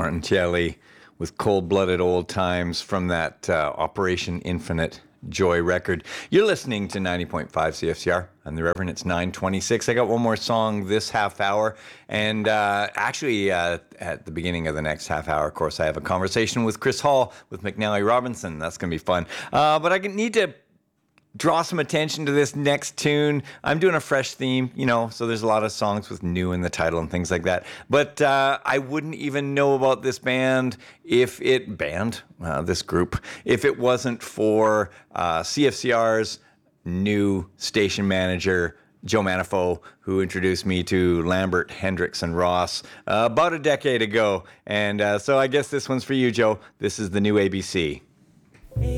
Martinelli with Cold-Blooded Old Times from that Operation Infinite Joy record. You're listening to 90.5 CFCR. I'm the Reverend. It's 9:26. I got one more song this half hour. And actually, at the beginning of the next half hour, of course, I have a conversation with Chris Hall with McNally Robinson. That's going to be fun. But I need to draw some attention to this next tune. I'm doing a fresh theme, so there's a lot of songs with new in the title and things like that. But I wouldn't even know about this this group, if it wasn't for CFCR's new station manager, Joe Manifo, who introduced me to Lambert, Hendricks, and Ross about a decade ago. And so I guess this one's for you, Joe. This is the new ABC.